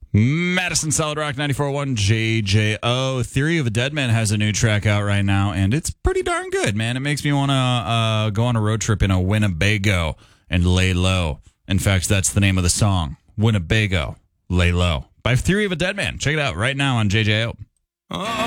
Madison Solid Rock 94.1 JJO. Theory of a Dead Man has a new track out right now, and it's pretty darn good, man. It makes me want to go on a road trip in a Winnebago and lay low. In fact, that's the name of the song, Winnebago, Lay Low, by Theory of a Dead Man. Check it out right now on JJO.